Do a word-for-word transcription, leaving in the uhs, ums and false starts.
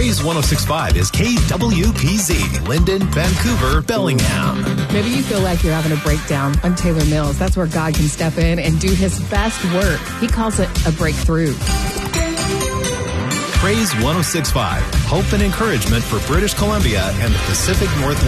Praise one oh six point five is K W P Z, Linden, Vancouver, Bellingham. Maybe you feel like you're having a breakdown. I'm Taylor Mills. That's where God can step in and do his best work. He calls it a breakthrough. Praise one oh six point five, hope and encouragement for British Columbia and the Pacific Northwest.